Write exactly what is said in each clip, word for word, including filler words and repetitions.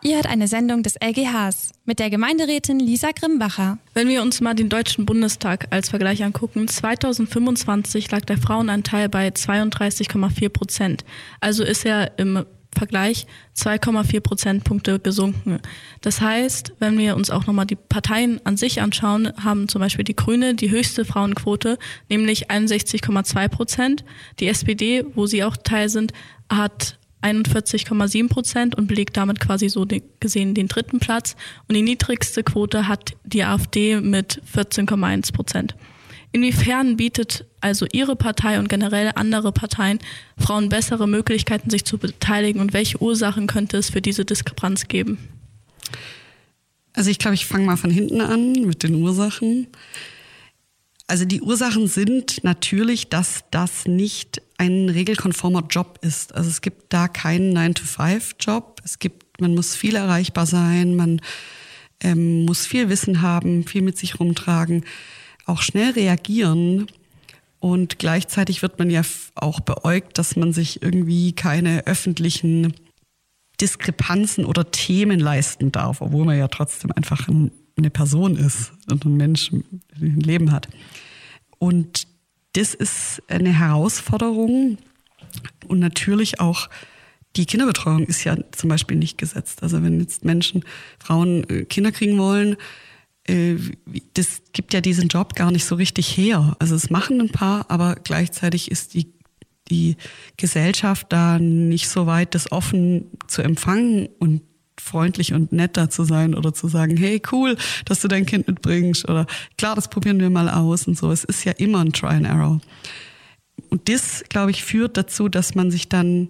Ihr hört eine Sendung des L G Hs mit der Gemeinderätin Lisa Grimbacher. Wenn wir uns mal den Deutschen Bundestag als Vergleich angucken, zweitausendfünfundzwanzig lag der Frauenanteil bei zweiunddreißig Komma vier Prozent. Also ist er im Vergleich zwei Komma vier Prozentpunkte gesunken. Das heißt, wenn wir uns auch nochmal die Parteien an sich anschauen, haben zum Beispiel die Grüne die höchste Frauenquote, nämlich einundsechzig Komma zwei Prozent. Die S P D, wo sie auch Teil sind, hat einundvierzig Komma sieben Prozent und belegt damit quasi so gesehen den dritten Platz. Und die niedrigste Quote hat die AfD mit vierzehn Komma eins Prozent. Inwiefern bietet also Ihre Partei und generell andere Parteien Frauen bessere Möglichkeiten, sich zu beteiligen, und welche Ursachen könnte es für diese Diskrepanz geben? Also ich glaube, ich fange mal von hinten an mit den Ursachen. Also die Ursachen sind natürlich, dass das nicht ein regelkonformer Job ist. Also es gibt da keinen nine to five Job. Es gibt, man muss viel erreichbar sein, man ähm, muss viel Wissen haben, viel mit sich rumtragen, auch schnell reagieren. Und gleichzeitig wird man ja auch beäugt, dass man sich irgendwie keine öffentlichen Diskrepanzen oder Themen leisten darf, obwohl man ja trotzdem einfach ein, eine Person ist und ein Mensch ein Leben hat. Und das ist eine Herausforderung. Und natürlich auch die Kinderbetreuung ist ja zum Beispiel nicht gesetzt. Also wenn jetzt Menschen, Frauen Kinder kriegen wollen, das gibt ja diesen Job gar nicht so richtig her. Also es machen ein paar, aber gleichzeitig ist die, die Gesellschaft da nicht so weit, das offen zu empfangen und freundlich und netter zu sein oder zu sagen, hey, cool, dass du dein Kind mitbringst oder klar, das probieren wir mal aus und so. Es ist ja immer ein Try and Error. Und das, glaube ich, führt dazu, dass man sich dann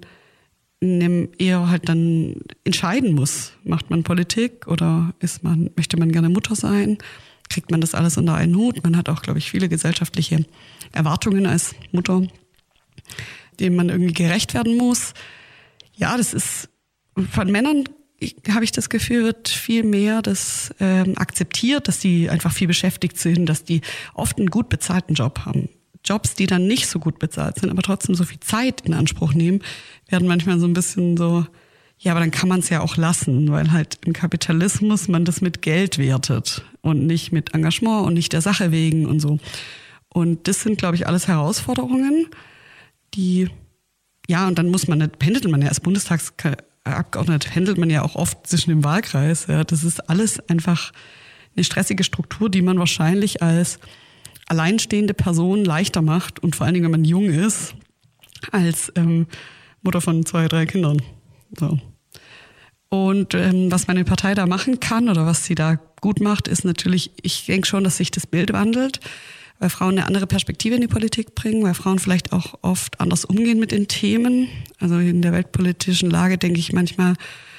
eher halt dann entscheiden muss. Macht man Politik oder ist man, möchte man gerne Mutter sein? Kriegt man das alles unter einen Hut? Man hat auch, glaube ich, viele gesellschaftliche Erwartungen als Mutter, denen man irgendwie gerecht werden muss. Ja, das ist von Männern, habe ich das Gefühl, wird viel mehr das ähm, akzeptiert, dass die einfach viel beschäftigt sind, dass die oft einen gut bezahlten Job haben. Jobs, die dann nicht so gut bezahlt sind, aber trotzdem so viel Zeit in Anspruch nehmen, werden manchmal so ein bisschen so, ja, aber dann kann man es ja auch lassen, weil halt im Kapitalismus man das mit Geld wertet und nicht mit Engagement und nicht der Sache wegen und so. Und das sind, glaube ich, alles Herausforderungen, die, ja, und dann muss man, pendelt man ja als Bundestagsabgeordneter, pendelt man ja auch oft zwischen dem Wahlkreis. Ja. Das ist alles einfach eine stressige Struktur, die man wahrscheinlich als alleinstehende Person leichter macht und vor allen Dingen, wenn man jung ist, als ähm, Mutter von zwei, drei Kindern. So. Und ähm, was meine Partei da machen kann oder was sie da gut macht, ist natürlich, ich denke schon, dass sich das Bild wandelt, weil Frauen eine andere Perspektive in die Politik bringen, weil Frauen vielleicht auch oft anders umgehen mit den Themen. Also in der weltpolitischen Lage denke ich manchmal,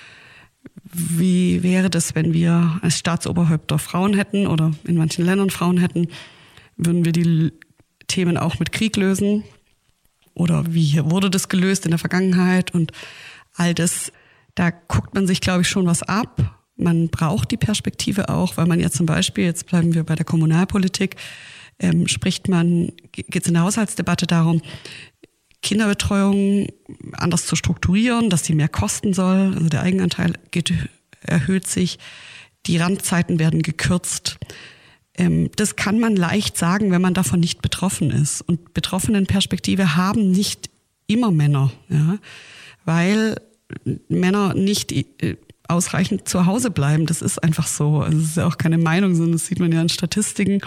wie wäre das, wenn wir als Staatsoberhäupter Frauen hätten oder in manchen Ländern Frauen hätten, würden wir die Themen auch mit Krieg lösen? Oder wie wurde das gelöst in der Vergangenheit? Und all das, da guckt man sich, glaube ich, schon was ab. Man braucht die Perspektive auch, weil man ja zum Beispiel, jetzt bleiben wir bei der Kommunalpolitik, ähm, spricht man, geht es in der Haushaltsdebatte darum, Kinderbetreuung anders zu strukturieren, dass sie mehr kosten soll. Also der Eigenanteil geht, erhöht sich, die Randzeiten werden gekürzt. Das kann man leicht sagen, wenn man davon nicht betroffen ist. Und Betroffenenperspektive haben nicht immer Männer, ja, weil Männer nicht ausreichend zu Hause bleiben. Das ist einfach so. Also es ist ja auch keine Meinung, sondern das sieht man ja in Statistiken.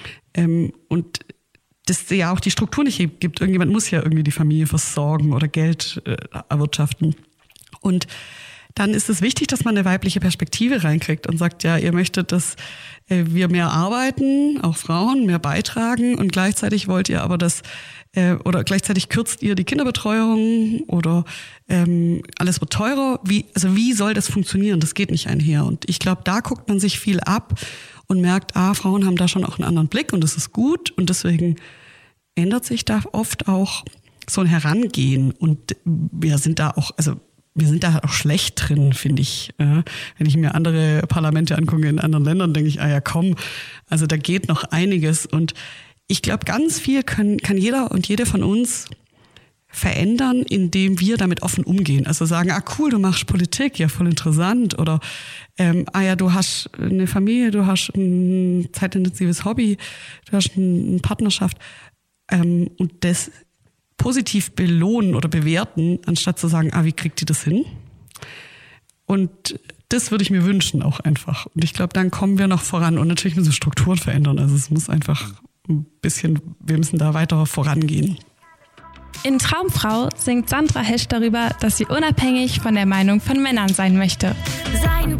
Und das ja auch die Struktur nicht gibt. Irgendjemand muss ja irgendwie die Familie versorgen oder Geld erwirtschaften. Und dann ist es wichtig, dass man eine weibliche Perspektive reinkriegt und sagt, ja, ihr möchtet, dass wir mehr arbeiten, auch Frauen, mehr beitragen und gleichzeitig wollt ihr aber das, äh, oder gleichzeitig kürzt ihr die Kinderbetreuung oder ähm, alles wird teurer. Wie, also wie soll das funktionieren? Das geht nicht einher. Und ich glaube, da guckt man sich viel ab und merkt, ah, Frauen haben da schon auch einen anderen Blick und das ist gut und deswegen ändert sich da oft auch so ein Herangehen und wir sind da auch, also wir sind da auch schlecht drin, finde ich. Wenn ich mir andere Parlamente angucke in anderen Ländern, denke ich, ah ja komm, also da geht noch einiges. Und ich glaube, ganz viel können, kann jeder und jede von uns verändern, indem wir damit offen umgehen. Also sagen, ah cool, du machst Politik, ja voll interessant. Oder ähm, ah ja, du hast eine Familie, du hast ein zeitintensives Hobby, du hast eine Partnerschaft. Ähm, und das positiv belohnen oder bewerten, anstatt zu sagen, ah, wie kriegt die das hin? Und das würde ich mir wünschen auch einfach. Und ich glaube, dann kommen wir noch voran. Und natürlich müssen wir Strukturen verändern. Also es muss einfach ein bisschen, wir müssen da weiter vorangehen. In Traumfrau singt Sandra Hesch darüber, dass sie unabhängig von der Meinung von Männern sein möchte. Sein